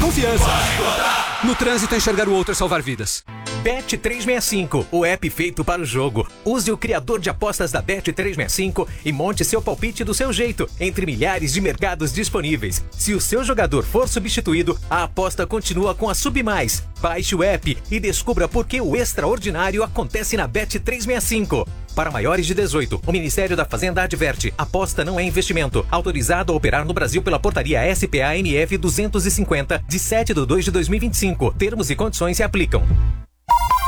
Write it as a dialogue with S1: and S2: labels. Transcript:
S1: confiança. No trânsito, enxergar o outro é salvar vidas.
S2: Bet365, o app feito para o jogo. Use o criador de apostas da Bet365 e monte seu palpite do seu jeito, entre milhares de mercados disponíveis. Se o seu jogador for substituído, a aposta continua com a Submais. Baixe o app e descubra por que o extraordinário acontece na Bet365. Para maiores de 18, o Ministério da Fazenda adverte: aposta não é investimento. Autorizado a operar no Brasil pela portaria SPA-NF 250, de 7/2/2025. Termos e condições se aplicam.